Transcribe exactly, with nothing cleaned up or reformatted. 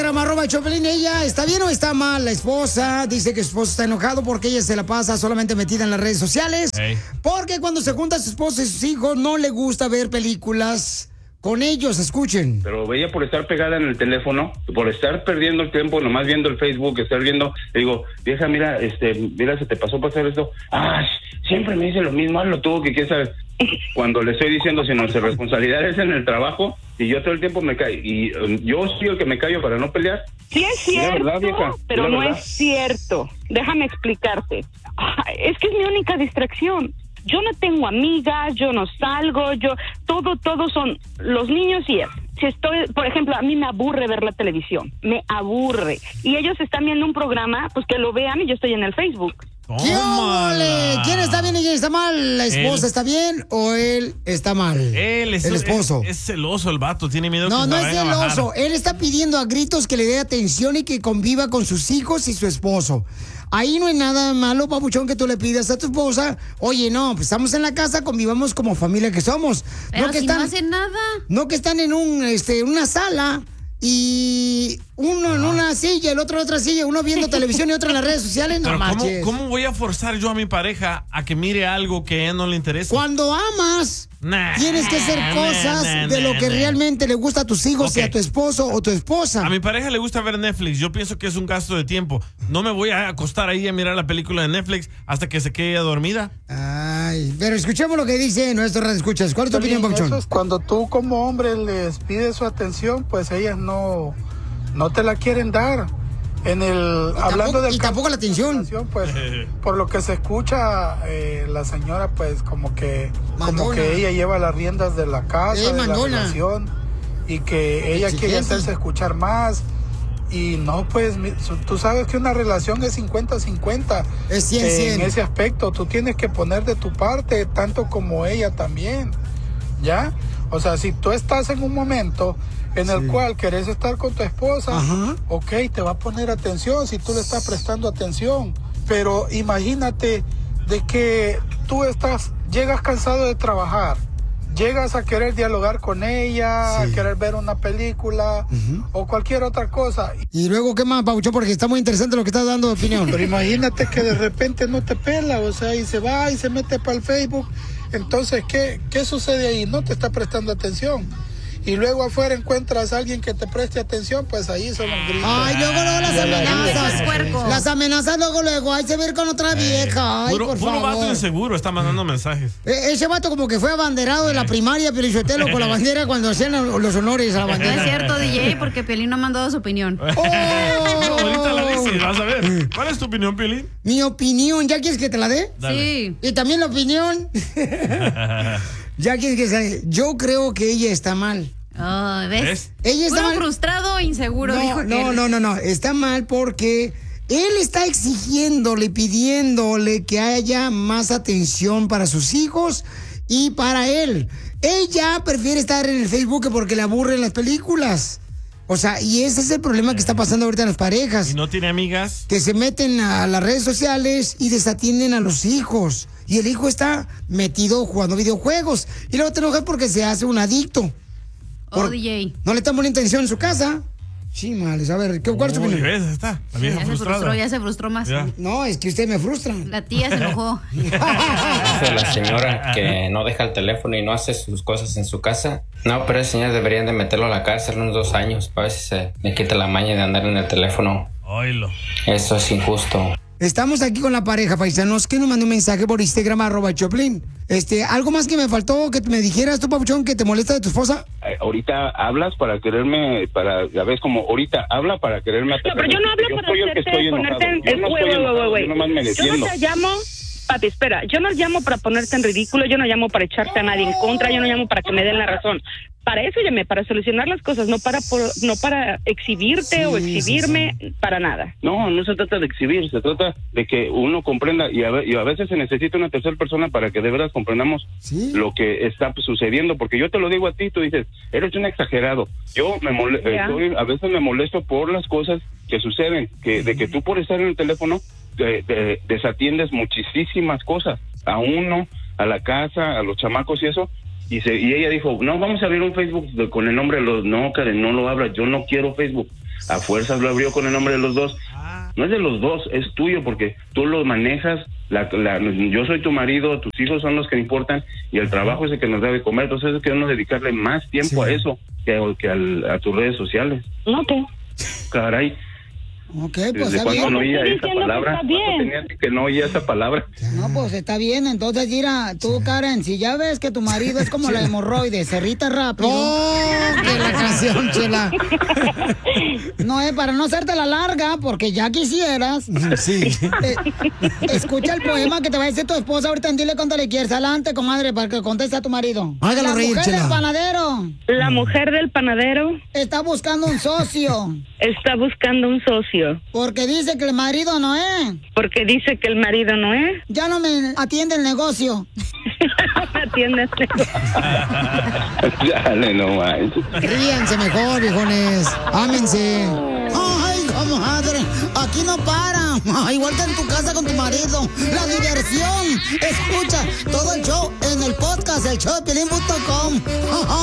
Instagram, arroba Choplin. Ella, ¿está bien o está mal? La esposa dice que su esposo está enojado porque ella se la pasa solamente metida en las redes sociales. Hey. Porque cuando se junta su esposo y sus hijos no le gusta ver películas con ellos. Escuchen. Pero ella por estar pegada en el teléfono, por estar perdiendo el tiempo, nomás viendo el Facebook, estar viendo, le digo, vieja, mira, este, mira, se te pasó pasar esto. Ah, siempre me dice lo mismo, hazlo tú, que quieres saber. Cuando le estoy diciendo, si nuestra responsabilidad es en el trabajo, y yo todo el tiempo me callo, y um, yo soy el que me callo para no pelear. Sí es cierto, verdad, vieja, pero no verdad. es cierto. Déjame explicarte. Es que es mi única distracción. Yo no tengo amigas, yo no salgo, yo todo, todo son los niños y él. Si estoy, por ejemplo, a mí me aburre ver la televisión, me aburre. Y ellos están viendo un programa, pues que lo vean y yo estoy en el Facebook. ¿Qué ole? ¿Quién está bien y quién está mal? ¿La esposa él. está bien o él está mal? Él es el esposo. Es, es celoso el vato, tiene miedo no, que no se es vayan a celoso. bajar. Él está pidiendo a gritos que le dé atención y que conviva con sus hijos y su esposo. Ahí no hay nada malo, papuchón, que tú le pidas a tu esposa. Oye, no, pues estamos en la casa, convivamos como familia que somos. Pero no que si están, no hacen nada. No que están en un, este, una sala y uno en una silla, el otro en otra silla, uno viendo televisión y otro en las redes sociales. No Pero marches. ¿cómo, ¿cómo voy a forzar yo a mi pareja a que mire algo que a ella no le interesa? Cuando amas, nah, tienes que hacer cosas nah, nah, de lo que nah, realmente le gusta a tus hijos okay. y a tu esposo o tu esposa. A mi pareja le gusta ver Netflix. Yo pienso que es un gasto de tiempo. No me voy a acostar ahí a mirar la película de Netflix hasta que se quede dormida. Ay, pero escuchemos lo que dice nuestro radio escuchas. ¿Cuál es tu opinión, Papuchón? Eso es cuando tú como hombre les pides su atención, pues ellas no, no te la quieren dar. En el y hablando tampoco, del y tampoco la atención, pues por lo que se escucha, eh, la señora pues como que mandona. Como que ella lleva las riendas de la casa, eh, de mandona. la relación, y que ella quiere hacerse escuchar más. Y no, pues tú sabes que una relación es cincuenta cincuenta. Es cien, cien. En ese aspecto tú tienes que poner de tu parte tanto como ella también, ¿ya? O sea, si tú estás en un momento en el sí. cual querés estar con tu esposa, ajá, ok, te va a poner atención si tú le estás prestando atención. Pero imagínate de que tú estás, llegas cansado de trabajar, llegas a querer dialogar con ella, sí. a querer ver una película uh-huh. o cualquier otra cosa. Y luego, ¿qué más, Paucho? Porque está muy interesante lo que estás dando de opinión. Pero imagínate que de repente no te pela, o sea, y se va y se mete para el Facebook. Entonces, ¿qué, qué sucede ahí? No te está prestando atención. Y luego afuera encuentras a alguien que te preste atención, pues ahí son los gritos. Ay, luego, luego las amenazas. Las amenazas luego, luego, hay que ver con otra eh, vieja. Ay, puro, por puro favor. vato inseguro está mandando mensajes. E- ese vato como que fue abanderado eh. de la primaria, Pelichotelo, con la bandera cuando hacían los honores a la bandera. No es cierto, D J, porque Piolín no ha mandado su opinión. ¡Oh! No, ahorita la dices, vas a ver. ¿Cuál es tu opinión, Piolín? Mi opinión, ¿ya quieres que te la dé? Dale. Sí. Y también la opinión. Ya quieres que se... Yo creo que ella está mal. Oh, ¿ves? ¿Ves? Ella está mal. frustrado o inseguro, no, dijo que no, él... no, no, no, está mal porque él está exigiéndole, pidiéndole que haya más atención para sus hijos y para él. Ella prefiere estar en el Facebook porque le aburren las películas. O sea, y ese es el problema que está pasando ahorita en las parejas. ¿Y no tiene amigas? Que se meten a las redes sociales y desatienden a los hijos. Y el hijo está metido jugando videojuegos. Y luego te enojas porque se hace un adicto. Por... Oh, D J. No le están poniendo atención en su casa. Sí, males. A ver, ¿cuál es tu opinión? ¿Ves? Está. La vieja ya frustrada. se frustró, ya se frustró más. Ya. No, es que usted me frustra. La tía se enojó. La señora que no deja el teléfono y no hace sus cosas en su casa. No, pero ese señor deberían de meterlo a la cárcel unos dos años para ver si se le quita la maña de andar en el teléfono. Oílo. Eso es injusto. Estamos aquí con la pareja, paisanos, que nos mandó un mensaje por Instagram, arroba Choplin. Este, ¿algo más que me faltó que me dijeras tú, Papuchón, que te molesta de tu esposa? Eh, ahorita hablas para quererme, para, ya ves, como ahorita habla para quererme atacar. No, pero yo no hablo yo para soy el que hacerte estoy enojado. ponerte en... Yo no Güey, estoy güey, enojado, güey, yo nomás me Yo no te llamo... Papi, espera, yo no llamo para ponerte en ridículo, yo no llamo para echarte a nadie en contra, yo no llamo para que me den la razón. Para eso llamé, para solucionar las cosas, no para por, no para exhibirte sí, o exhibirme, sí, sí. para nada. No, no se trata de exhibir, se trata de que uno comprenda y a, y a veces se necesita una tercera persona para que de verdad comprendamos ¿sí? lo que está sucediendo, porque yo te lo digo a ti, tú dices, eres un exagerado. Yo me mole- estoy, a veces me molesto por las cosas que suceden, que de que tú por estar en el teléfono de, de, desatiendes muchísimas cosas, a uno, a la casa, a los chamacos y eso. Y, se, y ella dijo, no, vamos a abrir un Facebook de, con el nombre de los... No, Karen, no lo abras, yo no quiero Facebook. a fuerzas lo abrió con el nombre de los dos. No es de los dos, es tuyo porque tú lo manejas. La, la, yo soy tu marido, tus hijos son los que importan y el trabajo es el que nos debe comer. Entonces es que uno dedicarle más tiempo sí. a eso que, que al, a tus redes sociales. No te. Caray. Ok, pues ¿Desde cuándo no oía esa palabra? Que, tenía que no oía esa palabra? No, pues está bien. Entonces, mira, tú, Karen, si ya ves que tu marido es como la hemorroide, se irrita rápido. ¡Oh! ¡Que la canción, chela! No, es eh, para no hacerte la larga, porque ya quisieras. Sí. Eh, escucha el poema que te va a decir tu esposa ahorita. Dile cuánto le quieres. Adelante, comadre, para que conteste a tu marido. Hágalo la reír, mujer chela. del panadero. La mujer del panadero. Está buscando un socio. Está buscando un socio. Porque dice que el marido no es. Porque dice que el marido no es. Ya no me atiende el negocio. No me atiende el negocio. Dale, no manches. Ríanse mejor, viejones. Ámense. Ay, comadre, aquí no para. Igual que en tu casa con tu marido. La diversión. Escucha todo el show en el podcast, el show de Piolín punto com.